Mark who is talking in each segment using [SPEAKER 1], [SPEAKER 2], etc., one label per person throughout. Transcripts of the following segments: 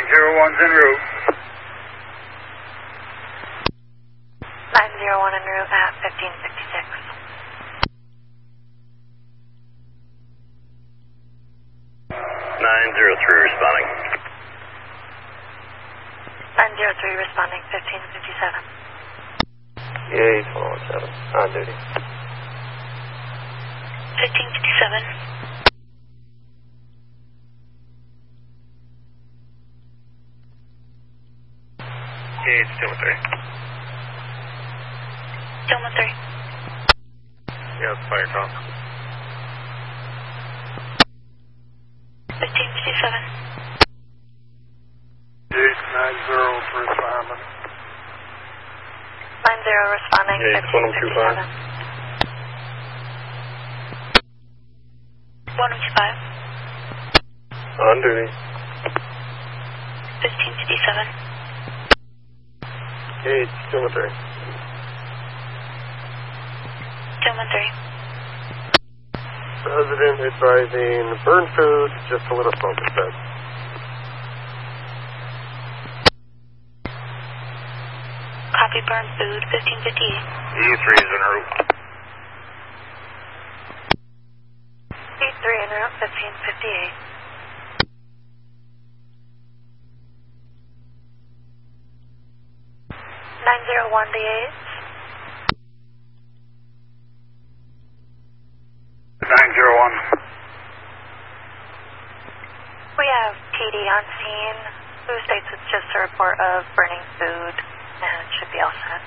[SPEAKER 1] 901's en route.
[SPEAKER 2] 901 en route at 1556.
[SPEAKER 3] 903 responding.
[SPEAKER 2] 903 responding 1557.
[SPEAKER 4] Yeah, 1217, on duty.
[SPEAKER 2] 1557.
[SPEAKER 3] Yeah, still 3.
[SPEAKER 2] Stillman 3.
[SPEAKER 3] Yeah, it's fire call.
[SPEAKER 2] 1557.
[SPEAKER 1] 890 for responding.
[SPEAKER 2] 90 responding
[SPEAKER 3] Yeah,
[SPEAKER 2] 1557. 1025.
[SPEAKER 4] On duty.
[SPEAKER 2] 1557.
[SPEAKER 4] Yeah, still 3.
[SPEAKER 2] Stillman 3.
[SPEAKER 4] Resident advising burn food, just a little smoke instead.
[SPEAKER 2] Copy burn food 1558.
[SPEAKER 3] E3 is en route.
[SPEAKER 2] E3 en route 1558. 901 D8.
[SPEAKER 1] 901.
[SPEAKER 2] We have TD on scene who states it's just a report of burning food and should be all set.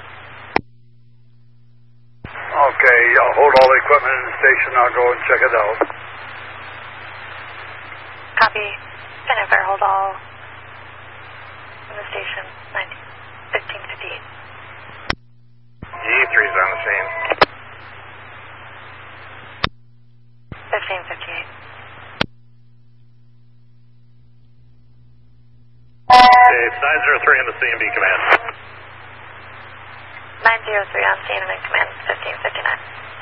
[SPEAKER 1] Okay, I'll hold all the equipment in the station. I'll go and check it out.
[SPEAKER 2] Copy. Jennifer, hold all in the station 1558.
[SPEAKER 3] E3 is on the scene.
[SPEAKER 2] 1558.
[SPEAKER 3] It's 903 in the C&B command.
[SPEAKER 2] 903 on scene and in command 1559.